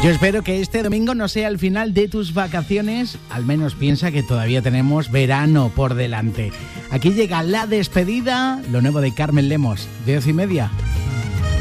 Yo espero que este domingo no sea el final de tus vacaciones, al menos piensa que todavía tenemos verano por delante. Aquí llega la despedida, lo nuevo de Carmen Lemos, de 10:30.